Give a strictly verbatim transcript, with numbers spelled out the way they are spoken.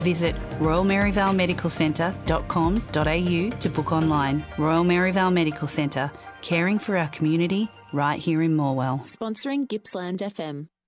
Visit royal mary vale medical centre dot com dot a u to book online. Royal Mary Vale Medical Centre, caring for our community right here in Morwell. Sponsoring Gippsland F M.